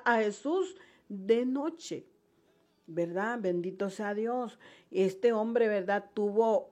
a Jesús de noche, ¿verdad? Bendito sea Dios. Este hombre, ¿verdad? Tuvo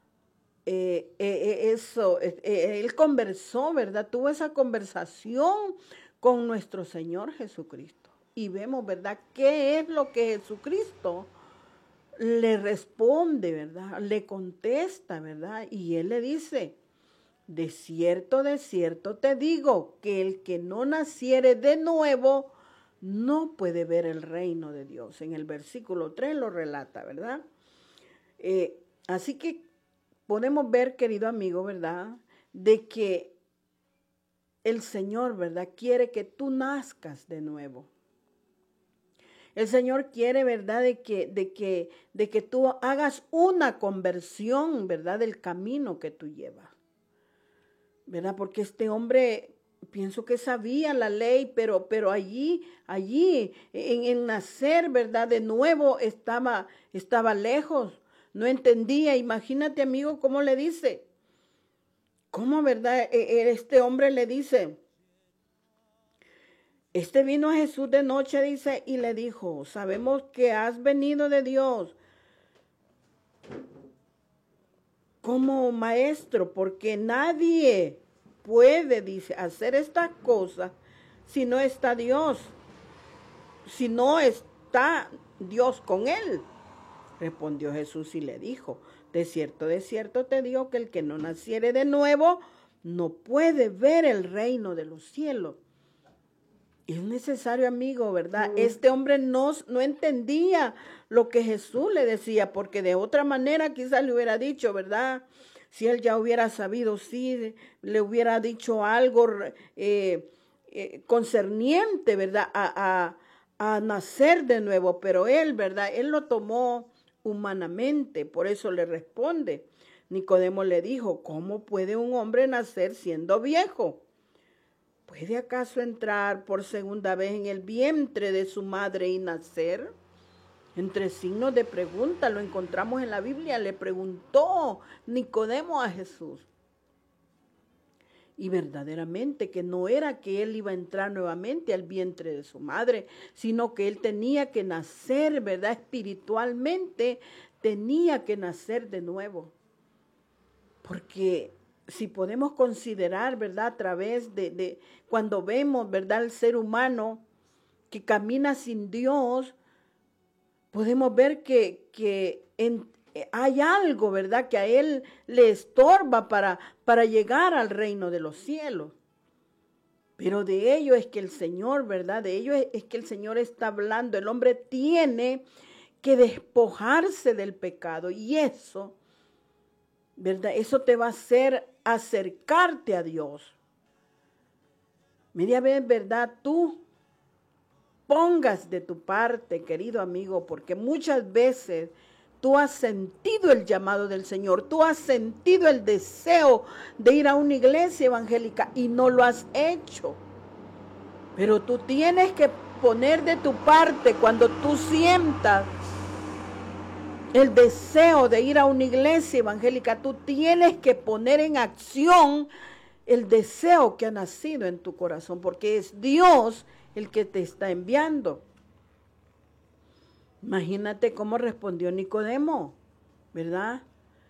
él conversó, ¿verdad? Tuvo esa conversación con nuestro Señor Jesucristo. Y vemos, ¿verdad? ¿Qué es lo que Jesucristo le responde, ¿verdad? Le contesta, ¿verdad? Y él le dice, de cierto te digo, que el que no naciere de nuevo no puede ver el reino de Dios. En el versículo 3 lo relata, ¿verdad? Así que podemos ver, querido amigo, ¿verdad? De que el Señor, ¿verdad? Quiere que tú nazcas de nuevo. El Señor quiere, ¿verdad? De que tú hagas una conversión, ¿verdad? Del camino que tú llevas, ¿verdad? Porque este hombre, pienso que sabía la ley, pero allí, en nacer, ¿verdad? De nuevo estaba lejos. No entendía. Imagínate, amigo, cómo le dice. ¿Cómo, verdad? Este hombre le dice. Vino a Jesús de noche, dice, y le dijo, sabemos que has venido de Dios como maestro, porque nadie puede, dice, hacer estas cosas si no está Dios, si no está Dios con él. Respondió Jesús y le dijo, de cierto te digo que el que no naciere de nuevo no puede ver el reino de los cielos. Es necesario, amigo, ¿verdad? Este hombre no entendía lo que Jesús le decía, porque de otra manera quizás le hubiera dicho, ¿verdad? Si él ya hubiera sabido, sí, le hubiera dicho algo concerniente, ¿verdad? A nacer de nuevo, pero él, ¿verdad? Él lo tomó humanamente, por eso le responde. Nicodemo le dijo, ¿cómo puede un hombre nacer siendo viejo? ¿Puede acaso entrar por segunda vez en el vientre de su madre y nacer? Entre signos de pregunta lo encontramos en la Biblia. Le preguntó Nicodemo a Jesús. Y verdaderamente que no era que él iba a entrar nuevamente al vientre de su madre, sino que él tenía que nacer, ¿verdad? Espiritualmente tenía que nacer de nuevo. Porque si podemos considerar, ¿verdad? A través de cuando vemos, ¿verdad? El ser humano que camina sin Dios, podemos ver que hay algo, ¿verdad? Que a él le estorba para llegar al reino de los cielos. Pero de ello es que el Señor, ¿verdad? De ello es que el Señor está hablando. El hombre tiene que despojarse del pecado y eso, ¿verdad? Eso te va a hacer acercarte a Dios. Media vez, ¿verdad? Tú pongas de tu parte, querido amigo, porque muchas veces tú has sentido el llamado del Señor, tú has sentido el deseo de ir a una iglesia evangélica y no lo has hecho. Pero tú tienes que poner de tu parte cuando tú sientas el deseo de ir a una iglesia evangélica, tú tienes que poner en acción el deseo que ha nacido en tu corazón, porque es Dios el que te está enviando. Imagínate cómo respondió Nicodemo, ¿verdad?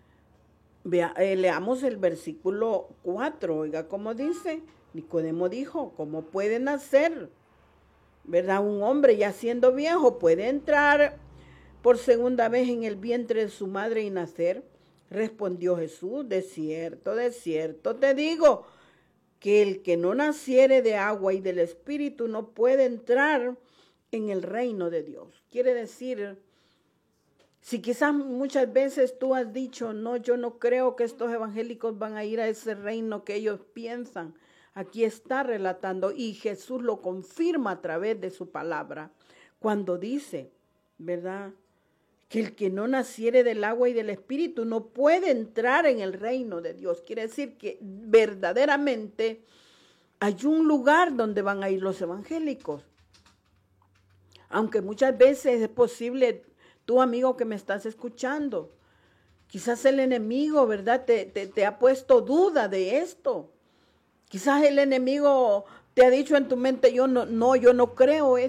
Leamos el versículo 4, oiga cómo dice. Nicodemo dijo, ¿cómo puede nacer? ¿Verdad? Un hombre ya siendo viejo puede entrar por segunda vez en el vientre de su madre y nacer. Respondió Jesús, de cierto te digo, que el que no naciere de agua y del Espíritu no puede entrar en el reino de Dios. Quiere decir, si quizás muchas veces tú has dicho, no, yo no creo que estos evangélicos van a ir a ese reino que ellos piensan. Aquí está relatando y Jesús lo confirma a través de su palabra cuando dice, ¿verdad? Que el que no naciere del agua y del Espíritu no puede entrar en el reino de Dios. Quiere decir que verdaderamente hay un lugar donde van a ir los evangélicos. Aunque muchas veces es posible, tú amigo que me estás escuchando, quizás el enemigo, ¿verdad? Te ha puesto duda de esto. Quizás el enemigo te ha dicho en tu mente, yo no creo